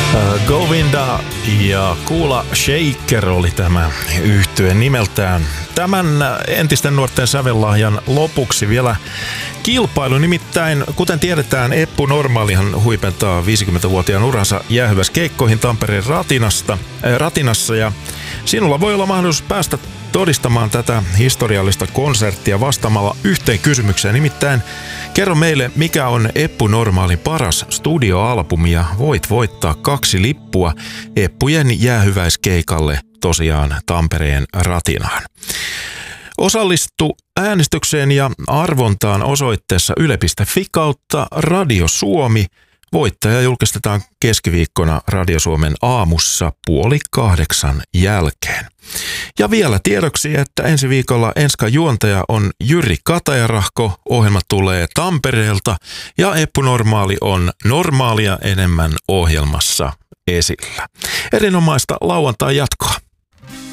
Govinda ja Kula Shaker oli tämä yhtye nimeltään. Tämän entisten nuorten sävellahjan lopuksi vielä kilpailu. Nimittäin, kuten tiedetään, Eppu Normaalihan huipentaa 50-vuotiaan uransa jäähyväiskeikkoihin Tampereen Ratinassa. Ja sinulla voi olla mahdollisuus päästä todistamaan tätä historiallista konserttia vastaamalla yhteen kysymykseen. Nimittäin kerro meille, mikä on Eppu Normaalin paras studioalbumi, ja voit voittaa 2 lippua Eppujen jäähyväiskeikalle tosiaan Tampereen Ratinaan. Osallistu äänestykseen ja arvontaan osoitteessa yle.fi/Radio Suomi. Voittaja julkistetaan keskiviikkona Radio Suomen aamussa 7:30 jälkeen. Ja vielä tiedoksi, että ensi viikolla Enska-juontaja on Jyri Katajarahko. Ohjelma tulee Tampereelta ja Eppu Normaali on normaalia enemmän ohjelmassa esillä. Erinomaista lauantai jatkoa.